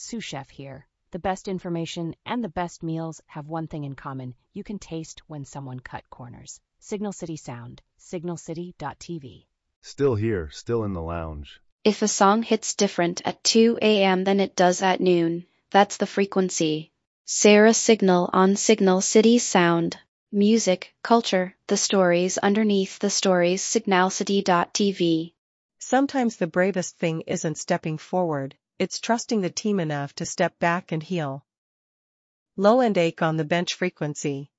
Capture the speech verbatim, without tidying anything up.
Sous Chef here. The best information and the best meals have one thing in common. You can taste when someone cut corners. Signal City Sound, signal city dot t v. Still here, still in the lounge. If a song hits different at two a m than it does at noon, that's the frequency. Sarah Signal on Signal City Sound. Music, culture, the stories underneath the stories. signal city dot t v. Sometimes the bravest thing isn't stepping forward, it's trusting the team enough to step back and heal. Low and Ache on the bench frequency.